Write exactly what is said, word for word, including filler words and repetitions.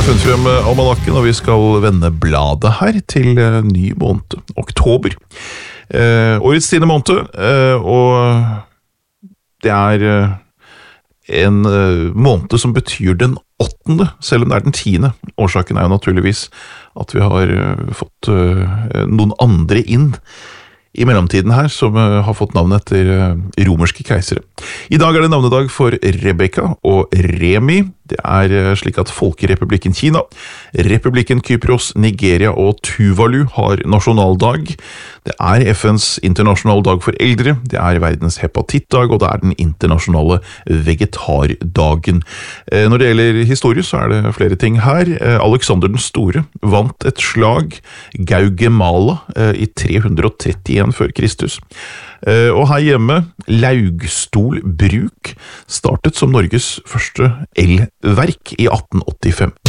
har funnet frem almanakken, og vi skal vende bladet her til ny måned, oktober. Eh, årets tiende måned, eh, og det er eh, en eh, måned som betyr den åttende, selv om det er den tiende. Årsaken er jo naturligvis at vi har eh, fått eh, noen andre inn i mellomtiden her, som uh, har fått navnet etter uh, romerske keisere. I dag er det navnedag for Rebekka og Remi. Det er uh, slik at Folkerepublikken Kina, Republikken Kypros, Nigeria og Tuvalu har nasjonaldag. Det er F N's internasjonale dag for eldre, det er verdens hepatittdag, og det er den internasjonale vegetardagen. Uh, når det gjelder historie, så er det flere ting her. Uh, Alexander den Store vant et slag, Gaugemala, uh, i tre hundre og trettien før Kristus. Og her hjemme, Laugstol Bruk startet som Norges første elverk i atten åttifem.